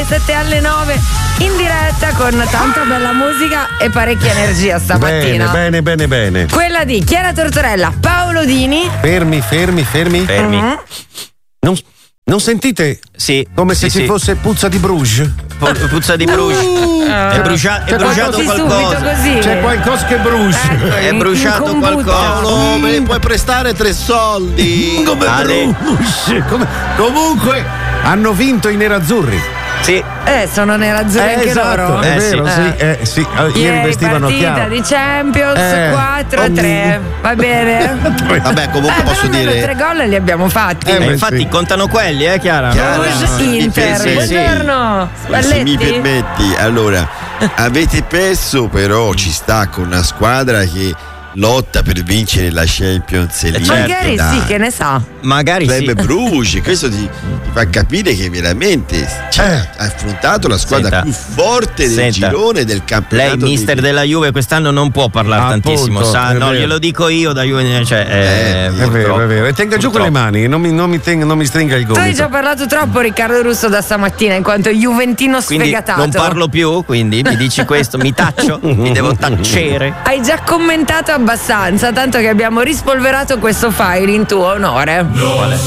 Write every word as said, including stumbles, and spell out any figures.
dalle sette alle nove in diretta con tanta bella musica e parecchia energia stamattina. Bene, bene, bene, bene. Quella di Chiara Tortorella, Paolo Dini. Fermi, fermi, fermi. Fermi. Mm-hmm. Non, non sentite? Sì. Come se sì, ci sì. fosse puzza di Bruges? Po- puzza di Bruges. Uh, è, brucia- è bruciato Sì, subito qualcosa. così. C'è qualcosa che brucia. Ecco, È in- bruciato in combutta. qualcosa. Paolo, me ne puoi prestare tre soldi? Come Ale. brucia? Come- Comunque hanno vinto i nerazzurri. Sì. Eh, sono nerazzurri Eh, anche esatto, loro. è Eh, vero, sì. sì. Eh, sì. Eh, ieri Ieri vestivano partita chiaro. di Champions Eh. quattro a tre. Va bene? Vabbè, comunque Eh, posso però almeno dire. tre gol li abbiamo fatti. Eh, Eh, beh, infatti sì. contano quelli, eh, Chiara? Chiara. Bruges sì, Inter. sì, sì. Buongiorno. Se mi Spalletti. permetti, allora avete perso, però ci sta con una squadra che lotta per vincere la Champions League. certo, Magari dai. sì, che ne sa. Magari sì. Club Bruges, questo ti, ti fa capire che veramente cioè, Eh. ha affrontato la squadra Senta. più forte del Senta. girone del campionato. Lei, mister di- della Juve, quest'anno non può parlare Appunto, tantissimo, sa? è No, vero. glielo dico io da Juve. Cioè, eh, Eh, È vero, purtroppo. è vero. E tenga giù con le Purtroppo. mani, non mi, non mi, tenga- non mi stringa il Tu hai già gomito. parlato troppo, Riccardo Russo, da stamattina, in quanto juventino Quindi sfegatato. non parlo più, quindi mi dici questo, mi taccio, mi devo tacere. Hai già commentato abbastanza, tanto che abbiamo rispolverato questo file in tuo onore.